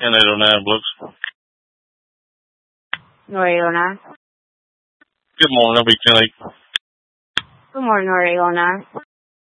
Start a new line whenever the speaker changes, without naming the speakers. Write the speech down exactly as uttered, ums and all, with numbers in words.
ten eight oh nine Brooks.
North eight oh nine.
Good morning, that'll be ten eight.
Good morning, North eight oh nine.